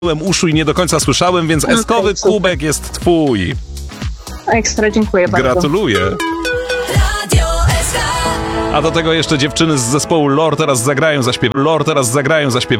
uszu i nie do końca słyszałem, więc eskowy kubek jest twój. Ekstra, dziękuję bardzo. Gratuluję. A do tego jeszcze dziewczyny z zespołu Lore teraz zagrają, zaśpiewają.